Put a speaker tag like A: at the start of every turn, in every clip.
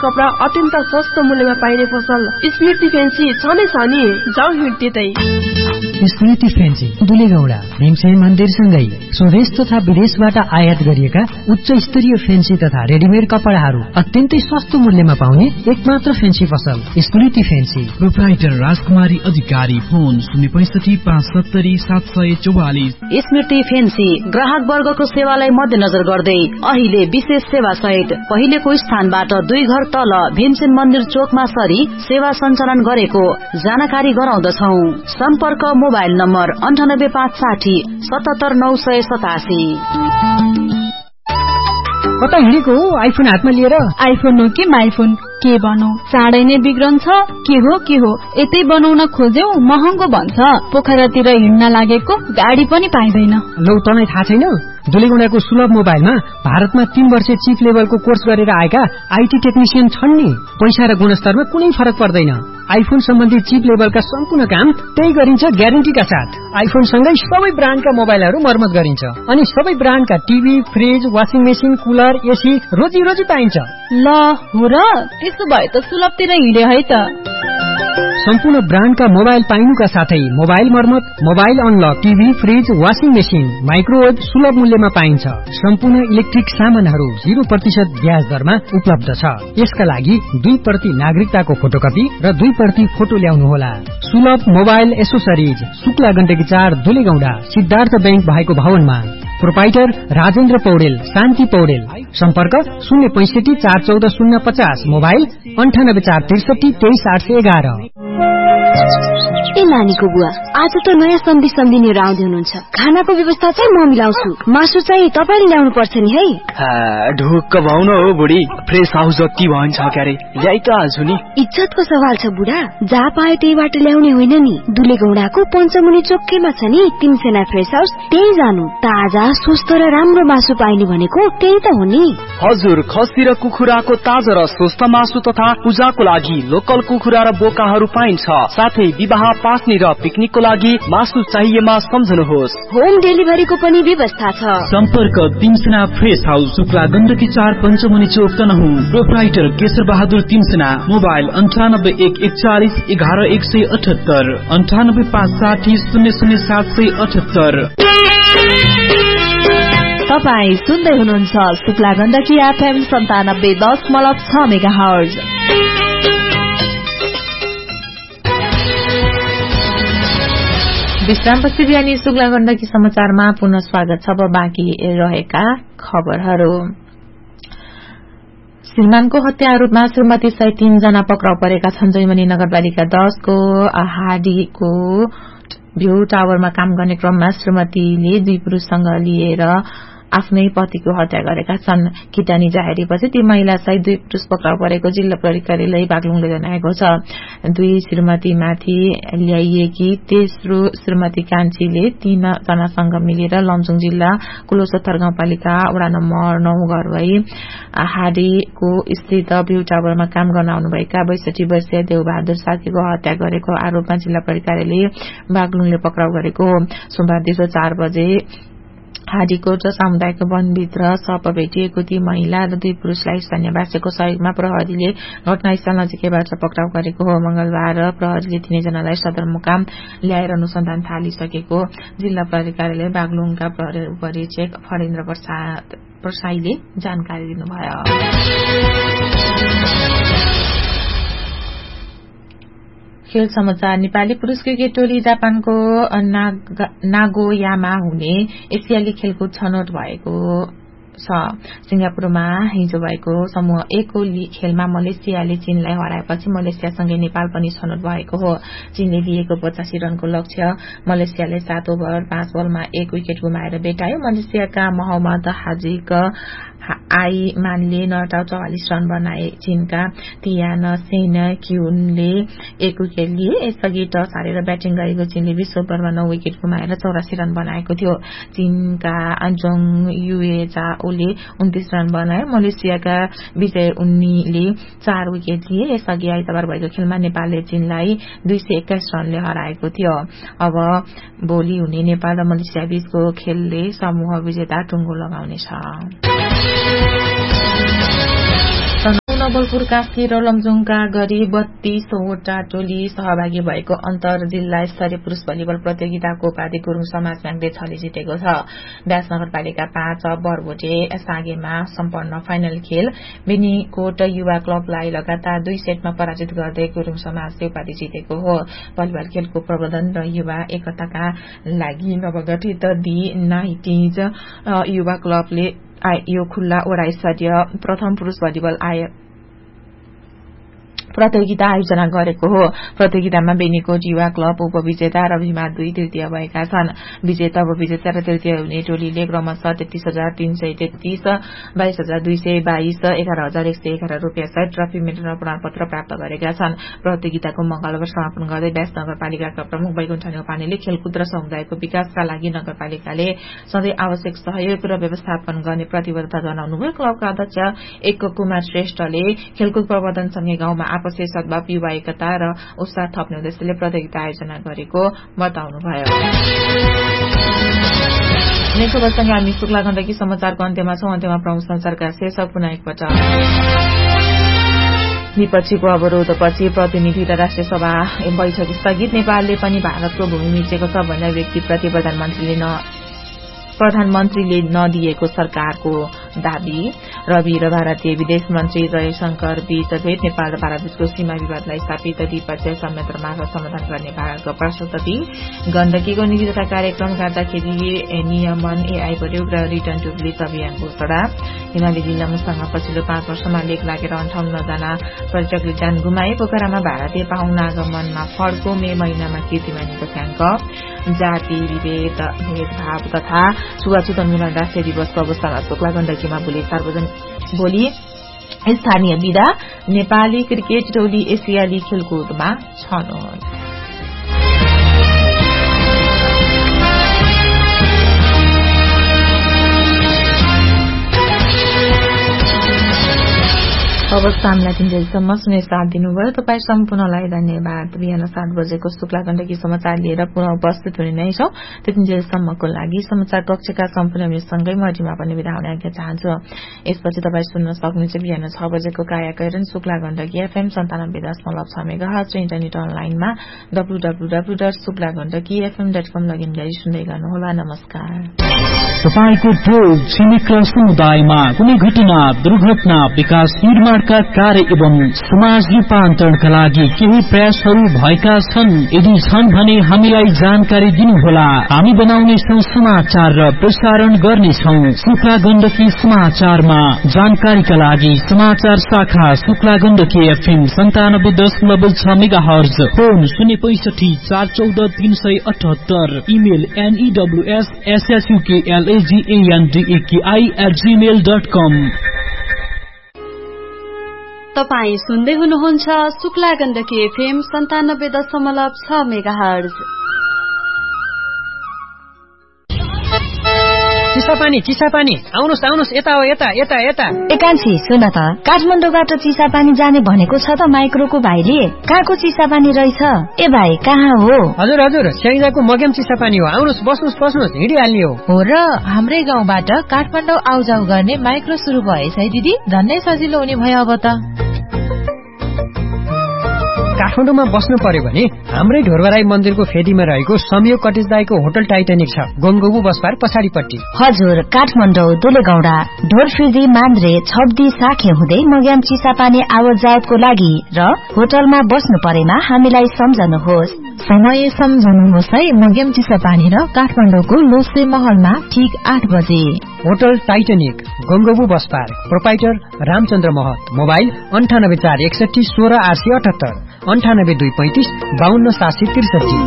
A: कपडा अत्यन्त सस्तो मूल्यमा पाइने पसल स्मृति फेन्सी छनै छ नि। जाउँ हिँड त्यतै।
B: स्मृति फेन्सी दुलेगौडा भीमसेन मन्दिरसँगै स्वदेश तथा विदेशबाट आयात गरिएका उच्च स्तरीय फेन्सी तथा रेडिमेड कपडाहरू अत्यन्तै सस्तो मूल्यमा पाउने एकमात्र फेन्सी पसल स्मृति फेन्सी।
C: प्रोप्राइटर राजकुमारी अधिकारी। फोन 065757744।
D: स्मृति फेन्सी ग्राहक वर्गको सेवालाई मध्यनजर गर्दै अहिले विशेष सेवा सहित पहिलेको स्थानबाट 2 घर तल भीमसेन मन्दिर चोकमा सरी सेवा सञ्चालन गरेको जानकारी गराउँदछौ। सम्पर्क मोबाइल नम्बर 98560 77987।
B: कता हिँडेको हो आइफोन हातमा लिएर?
E: आइफोन हो कि माइफोन के बनौ, चाँडै नै बिग्रन्छ। के हो यतै बनाउन खोज्यौ महँगो भन्छ। पोखरातिर हिँड्न लागेको गाडी पनि पाइँदैन।
B: लौ तँलाई थाहा छैन? दुलेगौडाको सुलभ मोबाइलमा भारतमा 3 वर्ष चिप लेभलको कोर्स गरेर आएका आईटी टेक्निशियन छन् नि। पैसा र गुणस्तरमा कुनै फरक पर्दैन। आइफोन सम्बन्धी चिप लेभलका सम्पूर्ण काम त्यही गरिन्छ ग्यारेन्टीका साथ। आइफोन सँगै सबै ब्रान्डका मोबाइलहरू मर्मत गरिन्छ अनि सबै ब्रान्डका TV, fridge, washing machine, cooler, AC रोजी पाइन्छ।
E: ल हो र, त्यसो भए त सुलभतिर हिँडे है त।
B: सम्पूर्ण ब्रान्डका मोबाइल पाइनुका साथै मोबाइल मर्मत, mobile unlock, TV, fridge, washing machine, microwave सुलभ मूल्यमा पाइन्छ। सम्पूर्ण इलेक्ट्रिक सामानहरू 0% ब्याज दरमा उपलब्ध छ। यसका लागि 2% नागरिकताको फोटोकपी र 2% फोटो ल्याउनुहोला। सुलभ mobile accessories, Shukla Gandaki 4 दुलेगौडा, Siddhartha bank भएको भवनमा। प्रोपाइटर राजेन्द्र पौडेल, शान्ति पौडेल। सम्पर्क 065 414 050, मोबाइल 98 463 23811।
F: ए नानीको बुवा, आज त नयाँ सम्धी लिएर आउँदै हुनुहुन्छ। खानाको व्यवस्था चाहिँ म मिलाउँछु, मासु चाहिँ तपाईले ल्याउनु पर्छ नि है।
G: ढुक्क भाउ न हो बुढी, फ्रेस हाउस जति भन्छ क्यारे ल्याइ त हाल्छु नि।
F: इज्जतको सवाल छ बुढा, जहाँ पायो त्यहीबाट ल्याउने होइन नि। दुलेगौडाको पञ्चमुनि चोकैमा छ नि तिमसेना फ्रेस हाउस, त्यही जानु। ताजा स्वस्थ र राम्रो मासु पाइने भनेको त्यही त हो नि।
G: हजुर, खसी र कुखुराको ताजा र स्वस्थ मासु तथा पूजाको लागि लोकल कुखुरा र बोकाहरू पाइन्छ। साथै विवाह, पास्नी र पिकनिकको लागि मासु चाहिएमा सम्झनुहोस्।
F: होम डेलिभरीको पनि व्यवस्था छ।
C: सम्पर्क तिमसेना फ्रेस हाउस, शुक्ला गण्डकी 4 पञ्चमुनि चोक तनहुँ। प्रोप्राइटर केशर बहादुर तिमसेना। मोबाइल 98 141 11 178, 98 560 00778।
H: तपाईँ सुन्दै हुनुहुन्छ शुक्ला गण्डकी FM 97.6 मेगाहर्ज। विश्रामपछि बिहानी शुक्ला गण्डकी समाचारमा पुनः स्वागत छ। बाँकी रहेका खबरहरू। श्रीमानको हत्या आरोपमा श्रीमती सहित 3 जना पक्राउ परेका छन्। जैमनी नगरपालिका 10 को हाडीको भ्यू टावरमा काम गर्ने क्रममा श्रीमतीले 2 पुरुषसँग लिएर आफ्नै पतिको हत्या गरेका छन्। किटानी जाहेरीपछि ती महिला सहित 2 पुरुष पक्राउ परेको जिल्ला प्रहरी कार्यालय बागलुङले जनाएको छ। 2 श्रीमतीमाथि ल्याइएकी तेस्रो श्रीमती कान्छीले 3 जनासँग मिलेर लमजुङ जिल्ला कुलोसत्तर गाउँपालिका वडा नम्बर 9 घर भई हाडीको स्थित भ्यू टावरमा काम गर्न आउनुभएका 62 वर्षीय देवबहादुर सार्कीको हत्या गरेको आरोपमा जिल्ला प्रहरी कार्यालय बागलुङले पक्राउ गरेको हो। सोमबार दिउँसो 4 बजे हाडीकोट सामुदायिक वनभित्र शव भेटिएको ती महिला र 2 पुरुषलाई स्थानीयवासीको सहयोगमा प्रहरीले घटनास्थल नजिकैबाट पक्राउ गरेको हो। मंगलबार प्रहरीले 3 जनालाई सदरमुकाम ल्याएर अनुसन्धान थालिसकेको जिल्ला प्रहरी कार्यालय बागलुङका प्रहरी उपरीक्षक फणेन्द्र प्रसाईले जानकारी दिनुभयो। खेल समाचार। नेपाली पुरुष क्रिकेट टोली जापानको नागोयामा हुने एसियाली खेलकुद छनौट भएको छ। सिंगापुरमा हिजो भएको समूह 1 को खेलमा मलेसियाले चीनलाई हराएपछि मलेसियासँगै नेपाल पनि छनौट भएको हो। चीनले दिएको 85 रनको लक्ष्य मलेसियाले 7 ओभर 5 बलमा 1 विकेट गुमाएर भेटायो। मलेसियाका Mohammad Hazik आइमानले not out 44 run बनाए। चीनका तियान सेन क्युनले 1 विकेट लिए। यसअघि टस हारेर ब्याटिङ गरेको चीनले 20 ओभरमा 9 विकेट गुमाएर 84 रन बनाएको थियो। चीनका जोङ युएजाओले 29 रन बनाए। मलेसियाका विजय उन्नीले 4 विकेट लिए। यसअघि आइतबार भएको खेलमा नेपालले चीनलाई 221 रनले हराएको थियो। अब भोलि हुने नेपाल र मलेसिया बीचको खेलले समूह विजेता टुङ्गो लगाउनेछ। नवलपुर कास्की र लमजुङका गरी 32वटा टोली सहभागी भएको अन्तर जिल्ला स्तरीय पुरुष भलिबल प्रतियोगिताको उपाधि गुरुङ समाज ब्याङ्कले छले जितेको छ। व्यास नगरपालिका 5 बरबोटे सागेमा सम्पन्न फाइनल खेल बेनीकोट युवा क्लबलाई लगातार 2 सेटमा पराजित गर्दै गुरुङ समाजले उपाधि जितेको हो। भलिबल खेलको प्रबन्धन र युवा एकताका लागि नवगठित दि नाइटिज युवा क्लबले यो खुल्ला वडा स्तरीय प्रथम पुरुष भलिबल प्रतियोगिता आयोजना गरेको हो। प्रतियोगितामा बेनीकोट युवा क्लब उपविजेता र भीमा 2 तृतीय भएका छन्। विजेता उपविजेता र तृतीय हुने टोलीले क्रमशः 33,333, 22,222, 11,111 रुपियाँ सहित ट्रफी मेडल र प्रमाणपत्र प्राप्त गरेका छन्। प्रतियोगिताको मंगलबार समापन गर्दै व्यास नगरपालिकाका प्रमुख वैकुण्ठ न्यौपानेले खेलकुद र समुदायको विकासका लागि नगरपालिकाले सधैँ आवश्यक सहयोग र व्यवस्थापन गर्ने प्रतिबद्धता जनाउनुभयो। क्लबका अध्यक्ष एक कुमार श्रेष्ठले खेलकुद प्रबन्धनसँगै गाउँमा आपसी सद्भाव युवा एकता र उत्साह थप्ने उद्देश्यले प्रतियोगिता आयोजना गरेको बताउनुभयो। नेकपासँग हामी शुक्ला गण्डकी समाचारको अन्त्यमा छौं। अन्त्यमा प्रमुख समाचारका शीर्षक पुनः एकपटक। विपक्षीको अवरोधपछि प्रतिनिधि र राष्ट्रिय सभा बैठक स्थगित। नेपालले पनि भारतको भूमि मिचेको छ भन्ने व्यक्तिप्रति प्रधानमन्त्रीले नदिएको सरकारको दावी। रवि र भारतीय विदेश मन्त्री जयशंकर बीच भेट। नेपाल र भारतबीचको सीमा विवादलाई स्थापित द्विपक्षीय संयन्त्र मार्फत समाधान गर्ने भारतको प्रस्ताव। गण्डकीको नीति तथा कार्यक्रम गर्दाखेरि नियमन एआई प्रयोग र रिटर्न टु विलेज अभियान घोषणा। हिमाली जिल्ला मुस्ताङमा पछिल्लो 5 वर्षमा लेक लागेर 58 जना पर्यटकले ज्यान गुमाए। पोखरामा भारतीय पाहुना आगमनमा फड्को। मे महिनामा कीर्तिमानीको स्याङ्क। जाति भेदभाव तथा छुवाछुत उन्मूलन राष्ट्रिय दिवसको अवसरमा शुक्ला गण्डकीमा भोलि स्थानीय विदा। नेपाली क्रिकेट टोली एसियाली खेलकुदमा छनौट। अब सामना 3 बजेसम्म सुने साथ दिनुभयो। तपाई सम्पूर्णलाई धन्यवाद। बिहान 7 बजेको शुक्ला गण्डकी समाचार लिएर पुनः उपस्थित हुने नै छौं। त्यतिन्जेलसम्मको लागि समाचार कक्षका सम्पूर्ण मित्रसँगै म रिमा पनि बिदा हुन आज्ञा चाहन्छु। यसपछि तपाई सुन्न सक्नुहुन्छ बिहान 6 बजेको कायाकरण शुक्ला गण्डकी FM 97.6 मेगाहर्ज र इन्टरनेट अनलाइनमा www.suklagandakifm.com लगइन गरी सुन्दै गर्नुहोला। नमस्कार।
C: तपाईको टोल छिमेक र समुदायमा कुनै घटना, दुर्घटना, विकास निर्माणका कार्य एवं समाज रूपान्तरणका लागि केही प्रयासहरू भएका छन्। यदि छन् भने हामीलाई जानकारी दिनुहोला। हामी बनाउनेछौं समाचार र प्रसारण गर्नेछौं। शुक्ला गण्डकी समाचारमा जानकारीका लागि समाचार शाखा Shukla Gandaki FM 97.6 megahertz. Phone 065 414 378। Email news@suklagandaki@gmail.com।
D: तपाई सुन्दै हुनुहुन्छ शुक्ला गण्डकी FM 97.6 मेगाहर्ज।
B: चिसापानी आउनुहोस् यता हो यता।
F: एकांशी सुन त, काठमाडौँबाट चिसापानी जाने भनेको छ त माइक्रोको भाइले। कहाँको चिसापानी रहेछ? ए भाइ कहाँ हो?
B: हजुर स्याङ्जाको मग्याम चिसापानी हो। आउनुहोस् बस्नुहोस् हिँडिहाल्ने
H: हो र हाम्रै गाउँबाट काठमाडौँ आउजाउ गर्ने माइक्रो सुरु भएछ है दिदी। झन्नै सजिलो हुने भयो अब त।
B: काठमाडौँमा बस्नु पर्यो भने हाम्रै ढोरबराई मन्दिरको फेदीमा रहेको संयोग कटेज दाईको होटल टाइटानिक छ, गोमगोबु बसपार पछाडिपट्टि।
F: हजुर, काठमाडौँ दुलेगौडा ढोरफिर्दी मान्द्रे छब्दी साखे हुँदै मग्याम चिसापानी आवतजावतको लागि र होटलमा बस्नु परेमा हामीलाई सम्झनुहोस्।
H: समय सम्झनुहोस् है। मग्याम चिसापानी र काठमाडौँको लोसे महलमा ठीक 8 बजे।
B: Hotel Titanic गोमगोबु बसपार। प्रोपाइटर रामचन्द्र महत। मोबाइल 9841 16878, 9825 52763।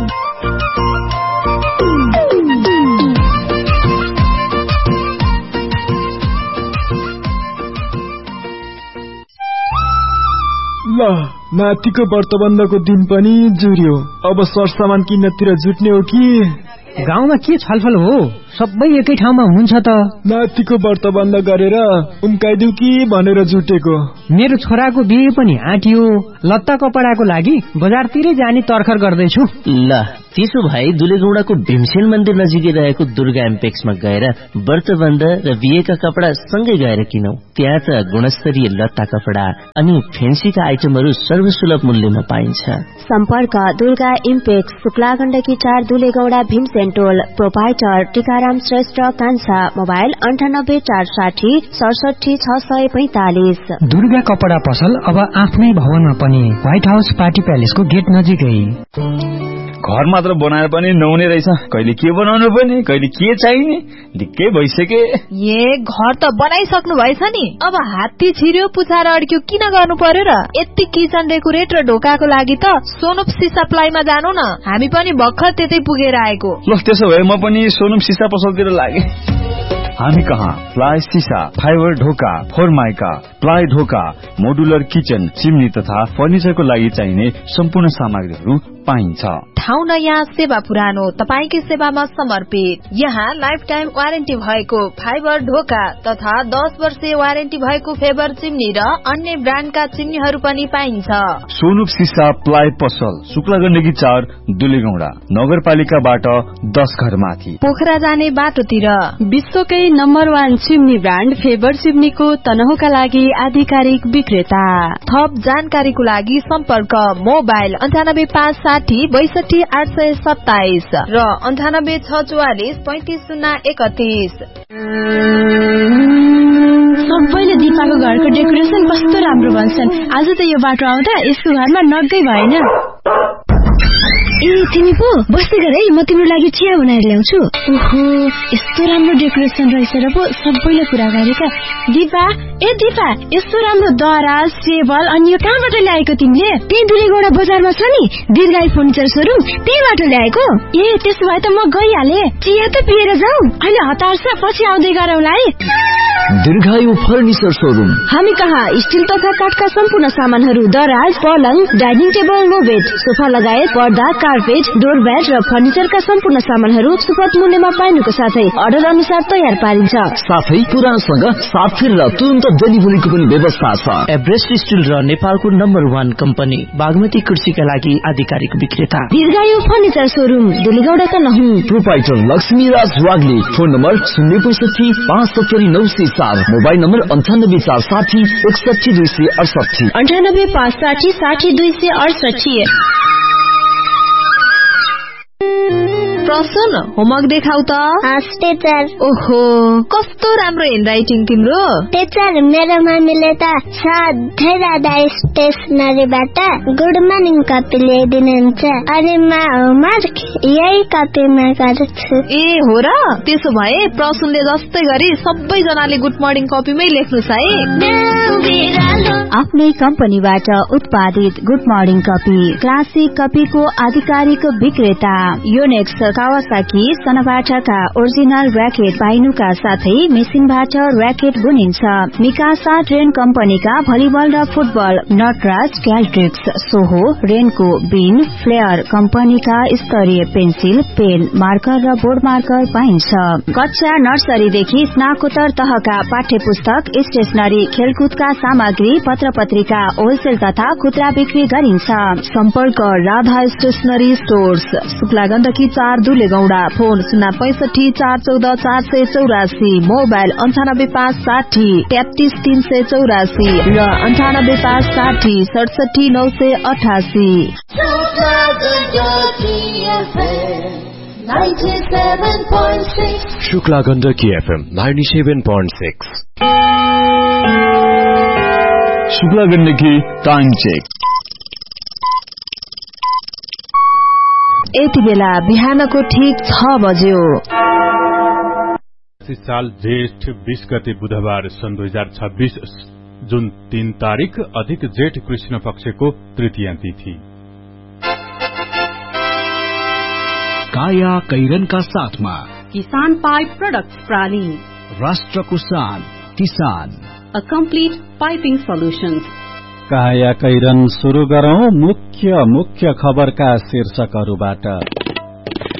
I: ल नातिको व्रतबन्धको दिन पनि जुर्यो। अब सरसामान किन्नतिर जुट्ने हो कि?
B: गाउँमा के छलफल हो? सबै एकै ठाउँमा हुनुहुन्छ त?
I: नातिको व्रत बन्द गरेर उम्काइदिउ कि भनेर जुटेको।
B: मेरो छोराको बिहे पनि आँटियो, लत्ता कपडाको लागि बजारतिरै जाने तर्खर गर्दैछु।
J: ल त्यसो भए दुलेगौडाको भीमसेन मन्दिर नजिकै रहेको दुर्गा एम्पेक्समा गएर व्रतबन्ध र बिहेका कपडा सँगै गएर किनौ। त्यहाँ त गुणस्तरीय लत्ता कपडा अनि फेन्सीका आइटमहरू सर्वसुलभ मूल्यमा पाइन्छ।
F: सम्पर्क दुर्गा इम्पेक्स, शुक्ला गण्डकी 4, दुलेगौडा, भीमसेन टोल। प्रोपाइटर टीकाराम श्रेष्ठ कान्छा। मोबाइल 9846 67 645।
B: दुर्गा कपडा पसल अब आफ्नै भवनमा पनि, व्हाइट हाउस पार्टी प्यालेसको गेट नजिकै।
K: घर मात्र बनाएर पनि नहुने रहेछ, कहिले के बनाउनु पर्ने, कहिले के चाहिने, दिक्कै भइसके।
L: घर त बनाइसक्नु भएछ नि, अब हात्ती छिर्यो पुछाएर अड्क्यो किन गर्नु पर्यो र? यति किचन डेकोरेट र ढोकाको लागि त सोनुप सिसा प्लाईमा जानु न, हामी पनि भर्खर त्यतै पुगेर आएको।
K: ल त्यसो भए म पनि सोनुप सिसा पसलतिर लागे। हामी कहाँ प्लाई सिसा, फाइबर ढोका, फोरमाइका, प्लाई ढोका, मोडुलर किचन, चिम्नी तथा फर्निचरको लागि चाहिने सम्पूर्ण सामग्रीहरू पाइन्छ।
L: ठाउँ नयाँ, सेवा पुरानो, तपाईकै सेवामा समर्पित। यहाँ लाइफ टाइम वारेन्टी भएको फाइबर ढोका तथा 10 वर्षे वारेन्टी भएको फेबर चिम्नी र अन्य ब्रान्डका चिम्नीहरू पनि पाइन्छ।
K: सोनुप सिसा प्लाई पसल, शुक्ला गण्डकी 4, दुलेगौडा, नगरपालिकाबाट 10 घर माथि।
L: पोखरा जाने बाटोतिर
M: विश्वकै नम्बर 1 चिम्नी ब्रान्ड फेबर चिम्नीको तनहुका लागि आधिकारिक विक्रेता।
L: थप जानकारीको लागि सम्पर्क मोबाइल 98560 62 827 र 98644 35 031।
M: सबैले दिपाको घरको डेकोरेसन कस्तो राम्रो भन्छन्। आज त यो बाटो आउँदा यसको घरमा नगै भएन।
F: ए तिमी पो बस्दै गर है, म तिम्रो लागि चिया बनाएर ल्याउँछु।
M: ओहो यस्तो राम्रो डेकोरेसन रहेछ र पो सबैले कुरा गरेका। दिपा यस्तो राम्रो दराज टेबल अनि यो कहाँबाट ल्याएको तिमीले?
F: त्यही दुलेगौडा बजारमा छ नि दीर्घायु फर्निचर सोरुम, त्यहीबाट ल्याएको।
M: ए त्यसो भए त म गइहाले।
F: चिया त पिएर जाऊ,
M: अहिले हतार छ, पछि आउँदै गरौँला है।
N: दीर्घायु फर्निचर सोरुम।
F: हामी कहाँ स्टिल तथा काठका सम्पूर्ण सामानहरू, दराज, पलङ, dining table, no bed, sofa लगायत पर्दा, कार्पेट, डोरम्याट र फर्निचरका सम्पूर्ण सामानहरू सुपथ मूल्यमा पाइनुको साथै अर्डर अनुसार तयार पारिन्छ।
N: साथै पुरानसँग साथ फेरेर तुरन्त डेलिभरीको पनि व्यवस्था छ।
J: एभरेस्ट स्टिल र नेपालको नम्बर 1 कम्पनी बागमती कृषिका लागि आधिकारिक विक्रेता।
F: दीर्घायु furniture showroom, दुलेगौडाका नहुँ।
N: Proprietor Laxmiraj Wagle. Phone number 065 570 904, mobile number 98460 61 268,
F: 98560 60 268।
L: प्रसन्न होमवर्क देखाउ त।
O: टीचर।
L: ओहो कस्तो राम्रो ह्यान्डराइटिङ तिम्रो।
O: टीचर मेरो मम्मीले त सधैँ राधा स्टेसनरीबाट गुड मर्निङ कपी ल्याइदिनुहुन्छ, अनि म होमवर्क यही कपीमा गर्छु।
L: ए हो र, त्यसो भए प्रसन्नले जस्तै गरी सबैजनाले गुड मर्निङ कपीमै लेख्नुस् है।
D: आफ्नै कम्पनीबाट उत्पादित गुड मर्निङ कपी, क्लासिक कपीको आधिकारिक विक्रेता। योनेक्स, कावासाकी, सनबाटाका ओरिजिनल र्याकेट पाइनुका साथै मेसिनबाट र्याकेट बुनिन्छ। मिकासा ट्रेन कम्पनीका भलिबल र फुटबल, नटराज, क्याल्ट्रिक्स, सोहो, रेनको, बिन, फ्लेयर कम्पनीका स्तरीय पेन्सिल, पेन, मार्कर र बोर्ड मार्कर पाइन्छ। कक्षा नर्सरीदेखि स्नाकोत्तर तहका पाठ्य पुस्तक, स्टेशनरी, खेलकुदका सामग्री, पत्र पत्रिका होलसेल तथा खुद्रा बिक्री गरिन्छ।
L: सम्पर्क Radha stationery stores, Shukla Gandaki 4, दुलेगौडा। Phone 065 414 484, mobile 98560 33 384 र 98560 67 988।
P: Shukla Gandaki FM 97.6।
K: Shukla Gandaki time check.
L: यति बेला बिहानको ठीक 6 बज्यो।
Q: साल जेठ 20 गते बुधबार सन् 2026 जुन 3 तारिक अधिक जेठ कृष्ण पक्षको तृतीया तिथि।
R: काया कैरनका साथमा
S: किसान पाइप प्रोडक्ट्स प्राली,
R: राष्ट्रको शान किसान,
S: अ कम्प्लिट पाइपिङ सोल्युशन्स।
T: काया कैरन सुरु गरौं मुख्य खबरका शीर्षकहरूबाट।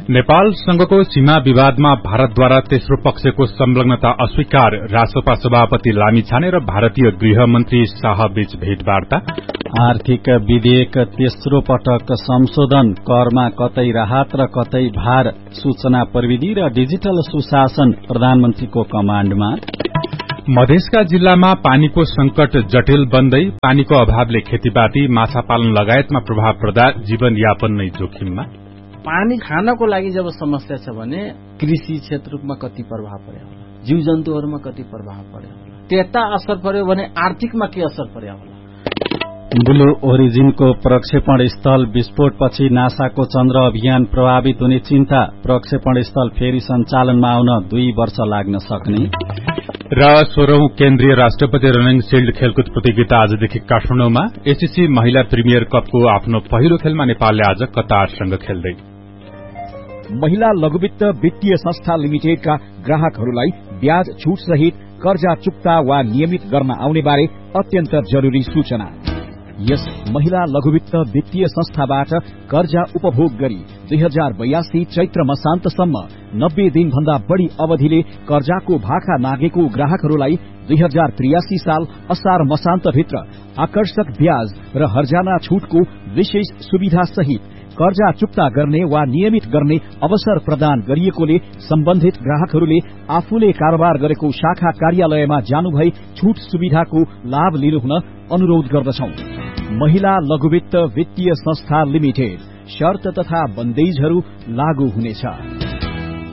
Q: नेपालसँगको सीमा विवादमा भारतद्वारा तेस्रो पक्षको संलग्नता अस्वीकार, रासपा सभापति लामिछाने र भारतीय गृहमन्त्री शाह बीच भेटवार्ता।
T: आर्थिक विधेयक तेस्रो पटक संशोधन, करमा कतै राहत र कतै भार, सूचना प्रविधि र डिजिटल सुशासन प्रधानमन्त्रीको कमाण्डमा।
Q: मधेसका जिल्लामा पानीको संकट जटिल बन्दै, पानीको अभावले खेतीपाती, माछा पालन लगायतमा प्रभाव पर्दा जीवनयापन नै जोखिममा।
U: पानी खानको लागि जब समस्या छ भने कृषि क्षेत्रमा कति प्रभाव पर्यो होला, जीव जन्तुहरूमा कति प्रभाव पर्यो होला, त्यता असर पर्यो भने आर्थिकमा के असर पर्यो होला।
T: ब्लू ओरिजिनको प्रक्षेपण स्थल विस्फोटपछि नासाको चन्द्र अभियान प्रभावित हुने चिन्ता, प्रक्षेपण स्थल फेरि सञ्चालनमा आउन 2 वर्ष लाग्न सक्ने।
Q: र 16औं केन्द्रीय राष्ट्रपति रनिङ शिल्ड खेलकुद प्रतियोगिता आजदेखि काठमाडौँमा। एसीसी महिला प्रिमियर कपको आफ्नो पहिलो खेलमा नेपालले आज कतारसँग खेल्दै।
R: महिला लघुवित्त वित्तीय संस्था लिमिटेडका ग्राहकहरूलाई ब्याज छूट सहित कर्जा चुक्ता वा नियमित गर्न आउने बारे अत्यन्त जरूरी सूचना। यस महिला लघुवित्त वित्तीय संस्थाबाट कर्जा उपभोग गरी 2082 चैत्र मसान्तसम्म 90 दिनभन्दा बढ़ी अवधिले कर्जाको भाखा नागेको ग्राहकहरूलाई 2083 साल असार मसान्तभित्र आकर्षक ब्याज र हर्जाना छूटको विशेष सुविधा सहित कर्जा चुक्ता गर्ने वा नियमित गर्ने अवसर प्रदान गरिएकोले सम्बन्धित ग्राहकहरूले आफूले कारोबार गरेको शाखा कार्यालयमा जानुभई छूट सुविधाको लाभ लिनुहुन अनुरोध गर्दछौं। महिला लघुवित्त वित्तीय संस्था लिमिटेड, शर्त तथा बन्देजहरू लागू हुनेछ।